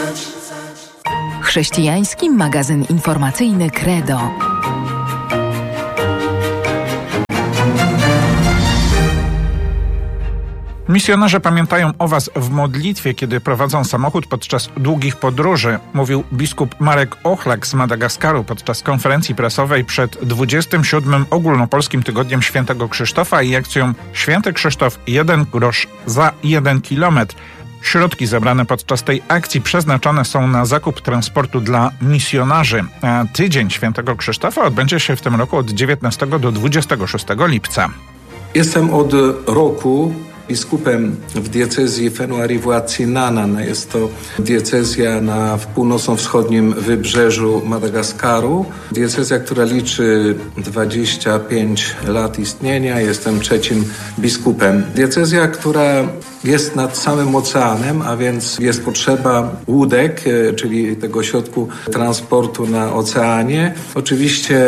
Chrześcijański magazyn informacyjny Credo. Misjonarze pamiętają o Was w modlitwie, kiedy prowadzą samochód podczas długich podróży, mówił biskup Marek Ochlak z Madagaskaru podczas konferencji prasowej przed 27. Ogólnopolskim Tygodniem Świętego Krzysztofa i akcją Święty Krzysztof 1 grosz za 1 kilometr. Środki zebrane podczas tej akcji przeznaczone są na zakup transportu dla misjonarzy. A Tydzień Świętego Krzysztofa odbędzie się w tym roku od 19 do 26 lipca. Jestem od roku biskupem w diecezji Fenouari-Vuaci-Nanan. Jest to diecezja w północno-wschodnim wybrzeżu Madagaskaru. Diecezja, która liczy 25 lat istnienia. Jestem trzecim biskupem. Diecezja, która jest nad samym oceanem, a więc jest potrzeba łódek, czyli tego środku transportu na oceanie. Oczywiście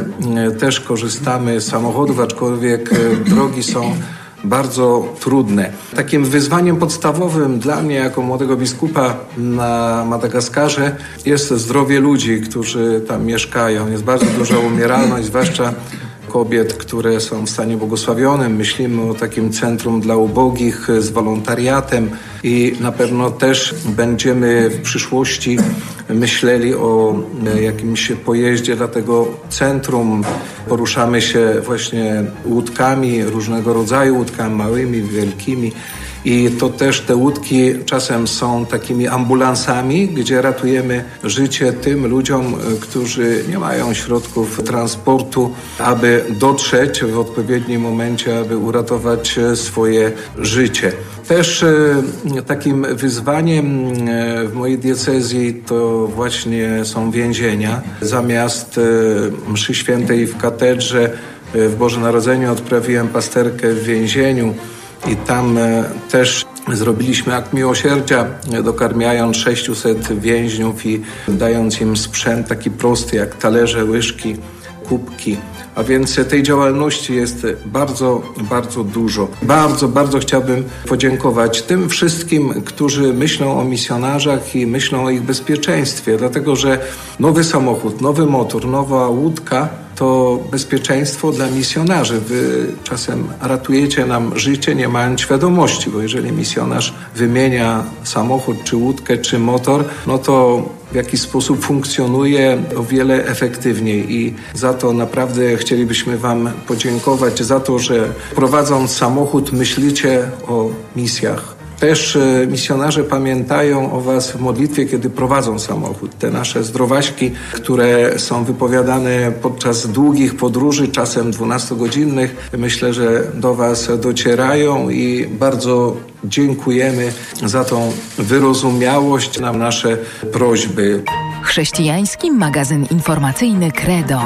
też korzystamy z samochodów, aczkolwiek drogi są bardzo trudne. Takim wyzwaniem podstawowym dla mnie jako młodego biskupa na Madagaskarze jest zdrowie ludzi, którzy tam mieszkają. Jest bardzo duża umieralność, zwłaszcza kobiet, które są w stanie błogosławionym. Myślimy o takim centrum dla ubogich z wolontariatem i na pewno też będziemy w przyszłości myśleli o jakimś pojeździe dla tego centrum. Poruszamy się właśnie łódkami, różnego rodzaju łódkami, małymi, wielkimi. I to też te łódki czasem są takimi ambulansami, gdzie ratujemy życie tym ludziom, którzy nie mają środków transportu, aby dotrzeć w odpowiednim momencie, aby uratować swoje życie. Też takim wyzwaniem w mojej diecezji to właśnie są więzienia. Zamiast mszy świętej w katedrze w Boże Narodzenie odprawiłem pasterkę w więzieniu. I tam też zrobiliśmy akt miłosierdzia, dokarmiając 600 więźniów i dając im sprzęt taki prosty jak talerze, łyżki, kubki. A więc tej działalności jest bardzo, bardzo dużo. Bardzo chciałbym podziękować tym wszystkim, którzy myślą o misjonarzach i myślą o ich bezpieczeństwie, dlatego że nowy samochód, nowy motor, nowa łódka to bezpieczeństwo dla misjonarzy. Wy czasem ratujecie nam życie, nie mając świadomości, bo jeżeli misjonarz wymienia samochód, czy łódkę, czy motor, no to w jakiś sposób funkcjonuje o wiele efektywniej i za to naprawdę chcielibyśmy Wam podziękować, za to, że prowadząc samochód myślicie o misjach. Też misjonarze pamiętają o Was w modlitwie, kiedy prowadzą samochód. Te nasze zdrowaśki, które są wypowiadane podczas długich podróży, czasem 12-godzinnych, myślę, że do Was docierają i bardzo dziękujemy za tą wyrozumiałość na nasze prośby. Chrześcijański magazyn informacyjny Credo.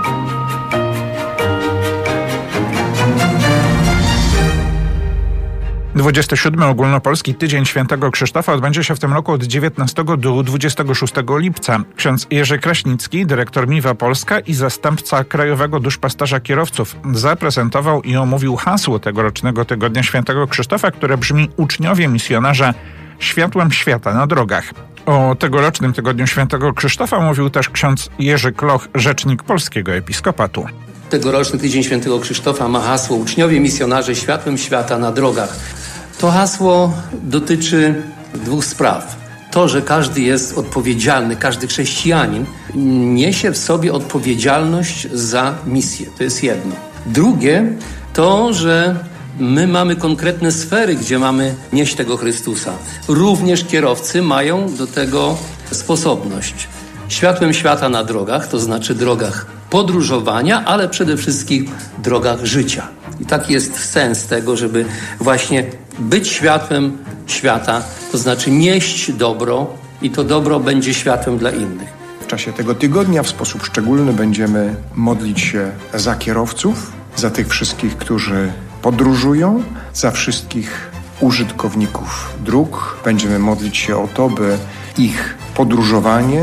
27. Ogólnopolski Tydzień Świętego Krzysztofa odbędzie się w tym roku od 19 do 26 lipca. Ksiądz Jerzy Kraśnicki, dyrektor MIWA Polska i zastępca Krajowego Duszpasterza Kierowców, zaprezentował i omówił hasło tegorocznego Tygodnia Świętego Krzysztofa, które brzmi: uczniowie misjonarza światłem świata na drogach. O tegorocznym Tygodniu Świętego Krzysztofa mówił też ksiądz Jerzy Kloch, rzecznik Polskiego Episkopatu. Tegoroczny Tydzień Świętego Krzysztofa ma hasło: uczniowie misjonarze światłem świata na drogach. To hasło dotyczy dwóch spraw. To, że każdy jest odpowiedzialny, każdy chrześcijanin niesie w sobie odpowiedzialność za misję. To jest jedno. Drugie to, że my mamy konkretne sfery, gdzie mamy nieść tego Chrystusa. Również kierowcy mają do tego sposobność. Światłem świata na drogach, to znaczy drogach podróżowania, ale przede wszystkim drogach życia. I taki jest sens tego, żeby właśnie być światłem świata, to znaczy nieść dobro i to dobro będzie światłem dla innych. W czasie tego tygodnia w sposób szczególny będziemy modlić się za kierowców, za tych wszystkich, którzy podróżują, za wszystkich użytkowników dróg. Będziemy modlić się o to, by ich podróżowanie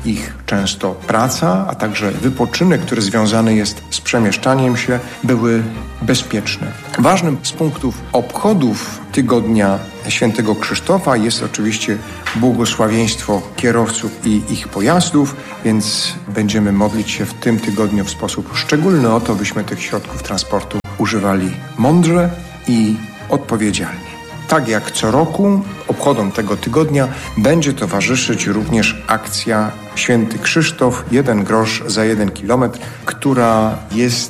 ich często praca, a także wypoczynek, który związany jest z przemieszczaniem się, były bezpieczne. Ważnym z punktów obchodów Tygodnia Świętego Krzysztofa jest oczywiście błogosławieństwo kierowców i ich pojazdów, więc będziemy modlić się w tym tygodniu w sposób szczególny o to, byśmy tych środków transportu używali mądrze i odpowiedzialnie. Tak jak co roku obchodom tego tygodnia będzie towarzyszyć również akcja Święty Krzysztof 1 grosz za 1 kilometr, która jest